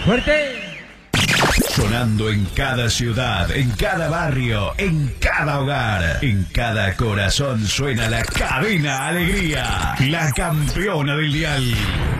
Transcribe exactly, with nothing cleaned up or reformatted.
¡Fuerte! Sonando en cada ciudad, en cada barrio, en cada hogar, en cada corazón suena la Cadena Alegría, la campeona del dial.